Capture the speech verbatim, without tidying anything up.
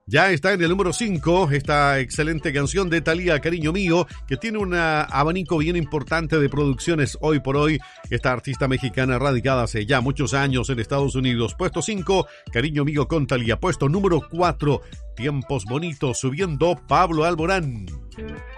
Ya está en el número cinco esta excelente canción de Thalía, Cariño Mío, que tiene un abanico bien importante de producciones hoy por hoy. Esta artista mexicana radicada hace ya muchos años en Estados Unidos. Puesto cinco, Cariño Mío con Thalía. Puesto número cuatro, Tiempos Bonitos, subiendo Pablo Alborán.